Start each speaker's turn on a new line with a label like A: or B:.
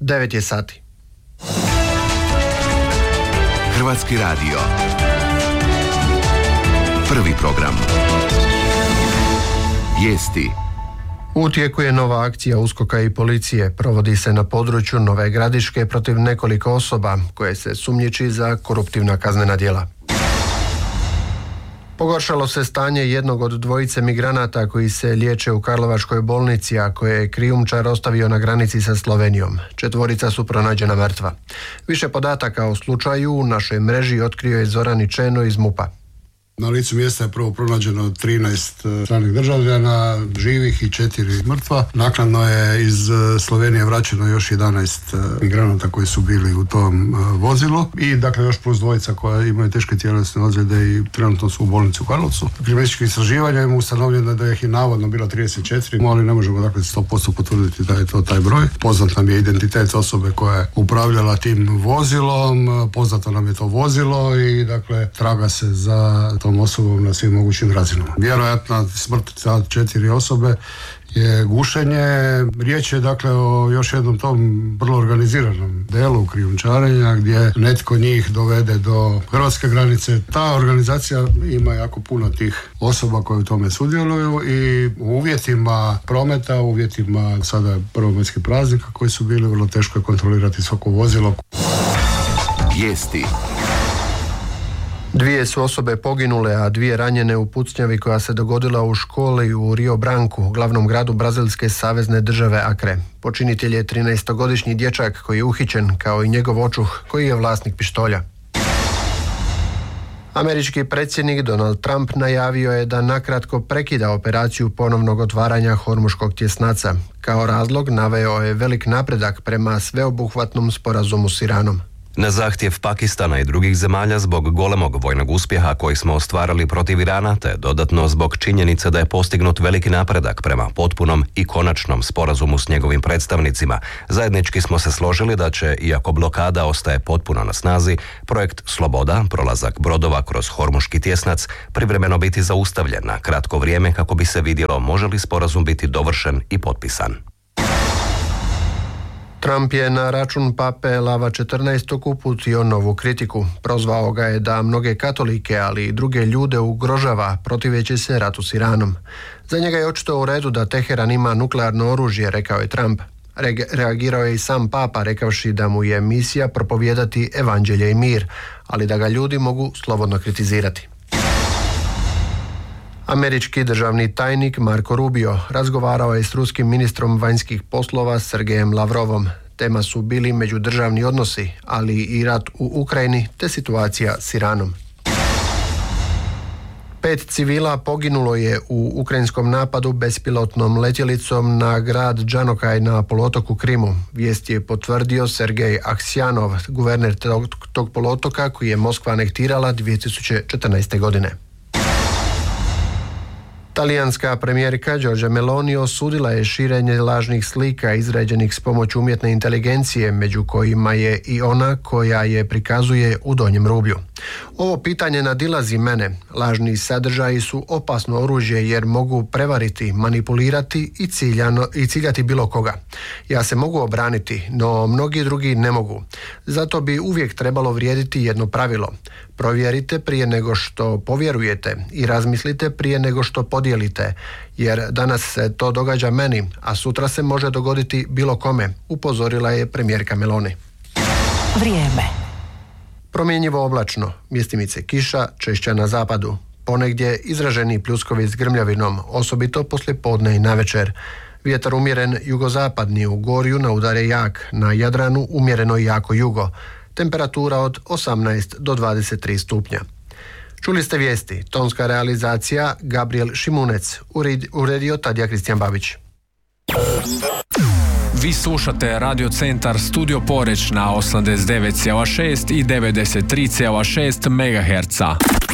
A: 9 je sati.
B: Hrvatski radio. Prvi program. Vijesti.
A: U tijeku je nova akcija USKOK-a i policije. Provodi se na području Nove Gradiške protiv nekoliko osoba koje se sumnjiči za koruptivna kaznena djela. Pogoršalo se stanje jednog od dvojice migranata koji se liječe u Karlovačkoj bolnici, a koje je krijumčar ostavio na granici sa Slovenijom. 4 su pronađena mrtva. Više podataka o slučaju u našoj mreži otkrio je Zoran Ičeno iz MUP-a.
C: Na licu mjesta je prvo pronađeno 13 stranih državljana, živih i 4 mrtva. Naknadno je iz Slovenije vraćeno još 11 migranata koji su bili u tom vozilu i dakle još plus dvojica koja imaju teške tjelesne ozljede i trenutno su u bolnici u Karlovcu. Kriminalističkim istraživanjem ustanovljeno da ih je navodno bilo 34, ali ne možemo dakle 100% potvrditi da je to taj broj. Poznat nam je identitet osobe koja je upravljala tim vozilom, poznato nam je to vozilo i dakle traga se za tom osobom na svim mogućim razinama. Vjerojatna smrt za 4 osobe je gušenje. Riječ je dakle o još jednom tom vrlo organiziranom delu krijumčarenja gdje netko njih dovede do hrvatske granice. Ta organizacija ima jako puno tih osoba koje u tome sudjeluju i u uvjetima prometa, u uvjetima sada prvomajskih praznika koji su bili, vrlo teško je kontrolirati svako vozilo.
B: Vijesti.
A: 2 su osobe poginule, a 2 ranjene u pucnjavi koja se dogodila u školi u Rio Brancu, glavnom gradu brazilske savezne države Acre. Počinitelj je 13-godišnji dječak koji je uhićen, kao i njegov očuh koji je vlasnik pištolja. Američki predsjednik Donald Trump najavio je da nakratko prekida operaciju ponovnog otvaranja Hormuškog tjesnaca. Kao razlog naveo je velik napredak prema sveobuhvatnom sporazumu s Iranom.
D: Na zahtjev Pakistana i drugih zemalja zbog golemog vojnog uspjeha koji smo ostvarili protiv Irana, te dodatno zbog činjenice da je postignut veliki napredak prema potpunom i konačnom sporazumu s njegovim predstavnicima, zajednički smo se složili da će, iako blokada ostaje potpuno na snazi, projekt Sloboda, prolazak brodova kroz Hormuški tjesnac, privremeno biti zaustavljen na kratko vrijeme kako bi se vidjelo može li sporazum biti dovršen i potpisan.
A: Trump je na račun pape Lava XIV uputio novu kritiku. Prozvao ga je da mnoge katolike, ali i druge ljude ugrožava protiveći se ratu s Iranom. Za njega je očito u redu da Teheran ima nuklearno oružje, rekao je Trump. Reagirao je i sam papa rekavši da mu je misija propovijedati evanđelje i mir, ali da ga ljudi mogu slobodno kritizirati. Američki državni tajnik Marko Rubio razgovarao je s ruskim ministrom vanjskih poslova Sergejem Lavrovom. Tema su bili međudržavni odnosi, ali i rat u Ukrajini te situacija s Iranom. 5 civila poginulo je u ukrajinskom napadu bespilotnom letjelicom na grad Džanokaj na poluotoku Krimu. Vijest je potvrdio Sergej Aksjanov, guverner tog poluotoka koji je Moskva anektirala 2014. godine. Talijanska premijerka Giorgia Meloni osudila je širenje lažnih slika izrađenih s pomoću umjetne inteligencije, među kojima je i ona koja je prikazuje u donjem rublju. Ovo pitanje nadilazi mene. Lažni sadržaji su opasno oružje jer mogu prevariti, manipulirati i ciljati bilo koga. Ja se mogu obraniti, no mnogi drugi ne mogu. Zato bi uvijek trebalo vrijediti jedno pravilo. Provjerite prije nego što povjerujete i razmislite prije nego što podijelite, jer danas se to događa meni, a sutra se može dogoditi bilo kome, upozorila je premijerka Meloni.
E: Vrijeme.
A: Promjenjivo oblačno, mjestimice kiša, češća na zapadu. Ponegdje izraženi pljuskovi s grmljavinom, osobito poslije podne i navečer. Vjetar umjeren jugozapadni, u Gorju na udare jak, na Jadranu umjereno i jako jugo. Temperatura od 18 do 23 stupnja. Čuli ste vijesti, tonska realizacija Gabriel Šimunec, uredio Tadija Kristijan Babić.
F: Vi slušate Radio Centar Studio Poreć na 89,6 i 93,6 MHz.